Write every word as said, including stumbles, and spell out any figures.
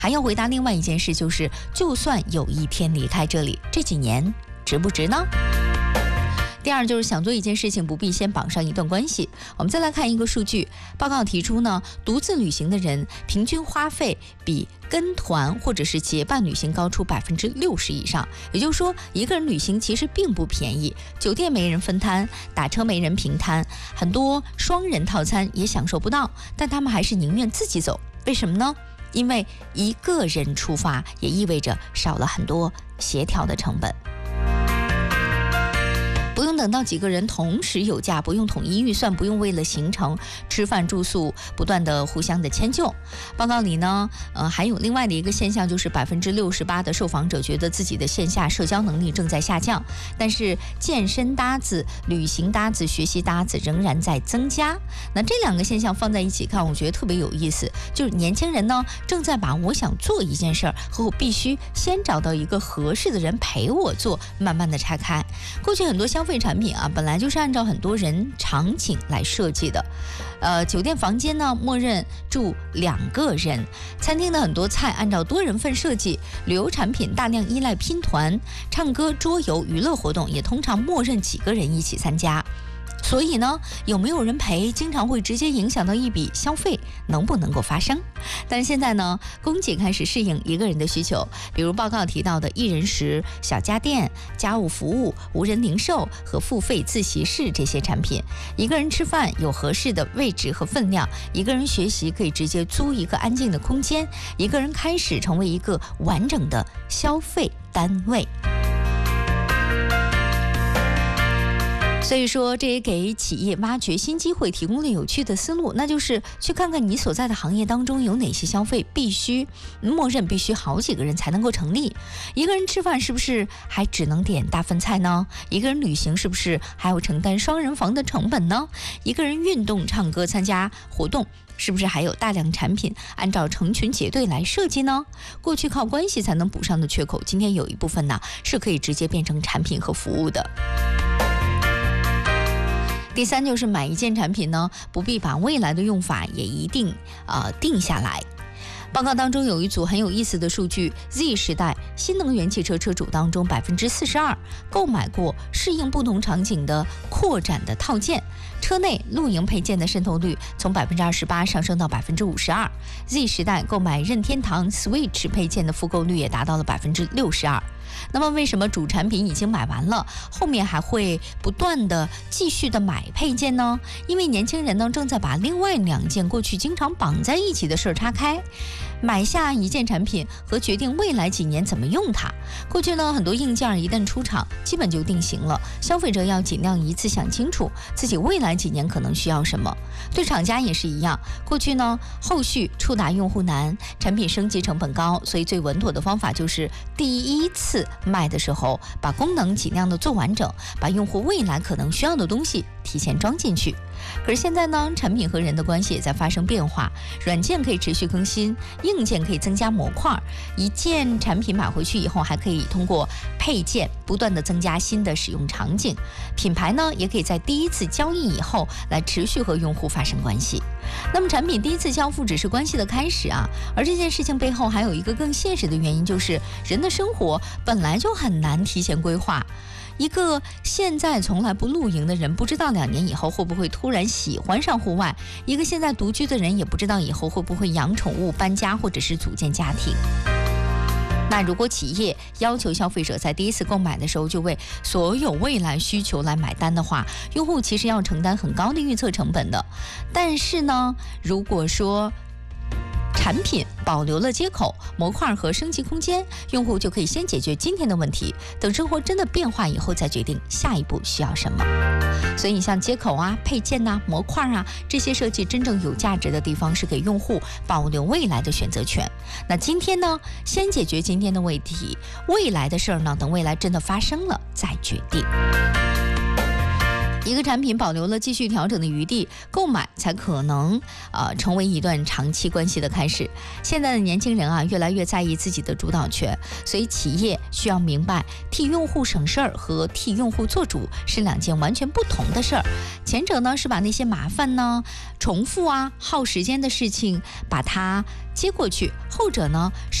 还要回答另外一件事，就是就算有一天离开这里，这几年值不值呢？第二就是想做一件事情，不必先绑上一段关系。我们再来看一个数据，报告提出呢，独自旅行的人平均花费比跟团或者是结伴旅行高出百分之六十以上。也就是说，一个人旅行其实并不便宜，酒店没人分摊，打车没人平摊，很多双人套餐也享受不到，但他们还是宁愿自己走。为什么呢？因为一个人出发也意味着少了很多协调的成本。不用等到几个人同时有假，不用统一预算，不用为了行程、吃饭、住宿不断的互相的迁就。报告里呢，呃，还有另外的一个现象，就是百分之六十八的受访者觉得自己的线下社交能力正在下降，但是健身搭子、旅行搭子、学习搭子仍然在增加。那这两个现象放在一起看，我觉得特别有意思，就是年轻人呢正在把我想做一件事儿和我必须先找到一个合适的人陪我做，慢慢的拆开。过去很多消费产品啊，本来就是按照很多人场景来设计的，呃，酒店房间呢，默认住两个人；餐厅的很多菜按照多人份设计；旅游产品大量依赖拼团；唱歌、桌游、娱乐活动也通常默认几个人一起参加。所以呢，有没有人陪，经常会直接影响到一笔消费能不能够发生。但是现在呢，供给开始适应一个人的需求，比如报告提到的一人食、小家电、家务服务、无人零售和付费自习室这些产品。一个人吃饭有合适的位置和分量，一个人学习可以直接租一个安静的空间，一个人开始成为一个完整的消费单位。所以说，这也给企业挖掘新机会提供了有趣的思路，那就是去看看你所在的行业当中有哪些消费必须默认必须好几个人才能够成立。一个人吃饭是不是还只能点大份菜呢？一个人旅行是不是还要承担双人房的成本呢？一个人运动、唱歌、参加活动，是不是还有大量产品按照成群结队来设计呢？过去靠关系才能补上的缺口，今天有一部分呢是可以直接变成产品和服务的。第三就是买一件产品呢，不必把未来的用法也一定呃定下来。报告当中有一组很有意思的数据 ，Z 时代新能源汽车车主当中百分之四十二购买过适应不同场景的扩展的套件，车内露营配件的渗透率从百分之二十八上升到百分之五十二。Z 时代购买任天堂 Switch 配件的复购率也达到了百分之六十二。那么为什么主产品已经买完了，后面还会不断的继续的买配件呢？因为年轻人呢正在把另外两件过去经常绑在一起的事儿拆开，买下一件产品和决定未来几年怎么用它。过去呢，很多硬件一旦出厂，基本就定型了，消费者要尽量一次想清楚自己未来几年可能需要什么。对厂家也是一样，过去呢，后续触达用户难，产品升级成本高，所以最稳妥的方法就是第一次卖的时候，把功能尽量的做完整，把用户未来可能需要的东西提前装进去。可是现在呢，产品和人的关系也在发生变化，软件可以持续更新，硬件可以增加模块，一件产品买回去以后，还可以通过配件不断的增加新的使用场景。品牌呢，也可以在第一次交易以后来持续和用户发生关系。那么产品第一次交付只是关系的开始啊，而这件事情背后还有一个更现实的原因，就是人的生活本来就很难提前规划。一个现在从来不露营的人，不知道两年以后会不会突然喜欢上户外；一个现在独居的人，也不知道以后会不会养宠物、搬家或者是组建家庭。那如果企业要求消费者在第一次购买的时候就为所有未来需求来买单的话，用户其实要承担很高的预测成本的。但是呢，如果说产品保留了接口、模块和升级空间，用户就可以先解决今天的问题，等生活真的变化以后再决定下一步需要什么。所以像接口啊、配件啊、模块啊，这些设计真正有价值的地方是给用户保留未来的选择权。那今天呢，先解决今天的问题，未来的事儿呢，等未来真的发生了再决定。 一个产品保留了继续调整的余地，购买才可能呃成为一段长期关系的开始。现在的年轻人啊，越来越在意自己的主导权，所以企业需要明白，替用户省事儿和替用户做主是两件完全不同的事儿。前者呢是把那些麻烦呢、重复啊、耗时间的事情把它接过去，后者呢